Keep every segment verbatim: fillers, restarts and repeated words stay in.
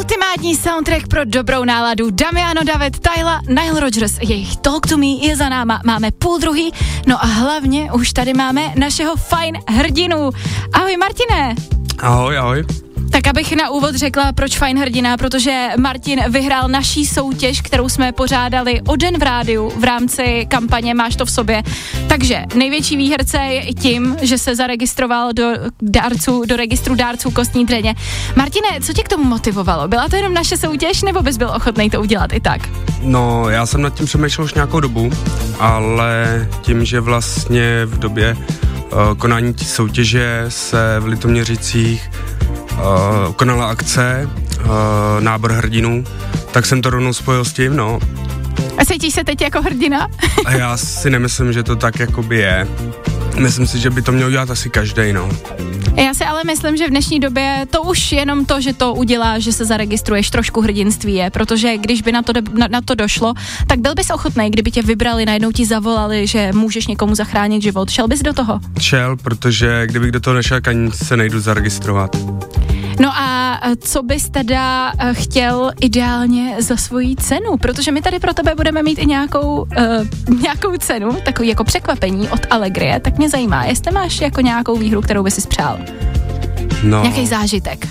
Ultimátní soundtrack pro dobrou náladu. Damiano David, Tyla, Nile Rodgers, jejich Talk to Me je za náma. Máme půl druhý, no a hlavně už tady máme našeho fajn hrdinu. Ahoj Martine. Ahoj, ahoj. Tak abych na úvod řekla, proč fajn hrdina, protože Martin vyhrál naší soutěž, kterou jsme pořádali o den v rádiu v rámci kampaně Máš to v sobě. Takže největší výherce je tím, že se zaregistroval do dárců, do registru dárců kostní dřeně. Martine, co tě k tomu motivovalo? Byla to jenom naše soutěž, nebo bys byl ochotný to udělat i tak? No, já jsem nad tím přemýšlel už nějakou dobu, ale tím, že vlastně v době uh, konání té soutěže se v Litoměřicích Uh, konala akce, uh, nábor hrdinů, tak jsem to rovnou spojil s tím, no. A cítíš se teď jako hrdina? A já si nemyslím, že to tak jakoby je. Myslím si, že by to měl dělat asi každej, no. Já si ale myslím, že v dnešní době to už jenom to, že to uděláš, že se zaregistruješ, trošku hrdinství je, protože když by na to, na, na to došlo, tak byl bys ochotnej, kdyby tě vybrali, najednou ti zavolali, že můžeš někomu zachránit život. Šel bys do toho? Šel, protože kdybych do toho nešel, ani se nejdu zaregistrovat. No a co bys teda chtěl ideálně za svoji cenu? Protože my tady pro tebe budeme mít i nějakou, uh, nějakou cenu, takový jako překvapení od Allegrie, tak mě zajímá, jestli máš jako nějakou výhru, kterou bys si spřál. No. Nějaký zážitek.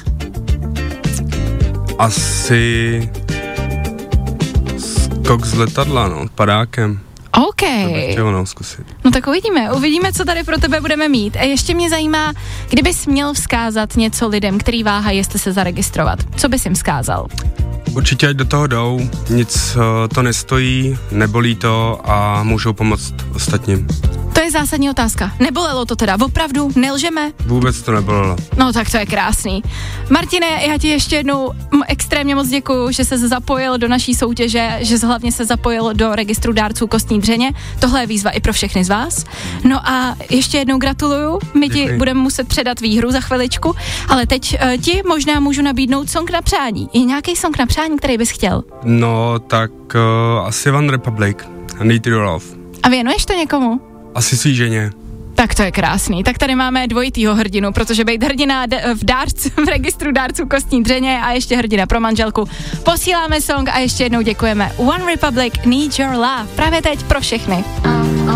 Asi skok z letadla, no, padákem. OK. To bych chtěl, no, zkusit. No tak uvidíme, uvidíme, co tady pro tebe budeme mít. A ještě mě zajímá, kdybys měl vzkázat něco lidem, který váhají, jestli se zaregistrovat. Co bys jim vzkázal? Určitě ať do toho jdou, nic uh, to nestojí, nebolí to a můžou pomoct ostatním. To je zásadní otázka. Nebolelo to teda? Opravdu? Nelžeme? Vůbec to nebolelo. No tak to je krásný. Martine, já ti ještě jednou extrémně moc děkuju, že se zapojil do naší soutěže, že hlavně se zapojil do registru dárců kostní dřeně. Tohle je výzva i pro všechny z vás. No a ještě jednou gratuluju. My ti Děkuji. budeme muset předat výhru za chviličku, ale teď uh, ti možná můžu nabídnout song na přání. Je nějaký song na přání, který bys chtěl? No, tak uh, asi One Republic, Need Your Love. A věnuješ to někomu? Asi svý ženě. Tak to je krásný. Tak tady máme dvojitýho hrdinu, protože být hrdina d- v, dárc, v registru dárců kostní dřeně a ještě hrdina pro manželku. Posíláme song a ještě jednou děkujeme. One Republic, Need Your Love. Právě teď pro všechny.